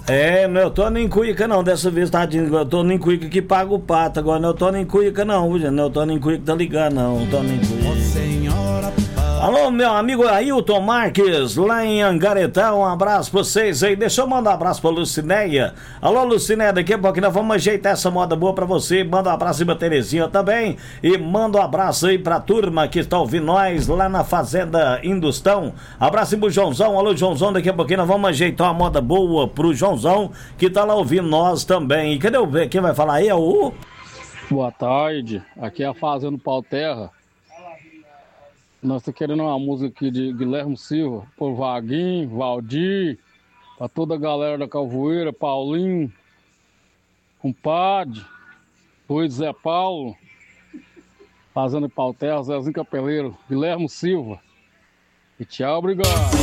Não é o Tony em Cuica não, dessa vez tá dizendo que é o Tony em Cuica que paga o pato, agora não é o Tony em Cuica não, viu, gente? Não é o Tony em Cuica que tá ligando não, o Tony em Cuica. Alô, meu amigo Ailton Marques, lá em Angaretá, um abraço pra vocês aí. Deixa eu mandar um abraço pra Lucinéia. Alô, Lucinéia, daqui a pouco nós vamos ajeitar essa moda boa pra você. Manda um abraço aí pra Terezinha também. E manda um abraço aí pra turma que está ouvindo nós lá na Fazenda Industão. Abraço aí pro Joãozão. Alô, Joãozão, daqui a pouquinho nós vamos ajeitar uma moda boa pro Joãozão, que tá lá ouvindo nós também. E cadê o ver? Quem vai falar aí é o... Boa tarde, aqui é a Fazenda Pau Terra. Nós estamos querendo uma música aqui de Guilherme Silva, por Vaguinho, Valdir, para toda a galera da Calvoeira, Paulinho, compadre, Luiz Zé Paulo, Fazenda Pau Terra, Zezinho Capeleiro, Guilherme Silva. E tchau, obrigado.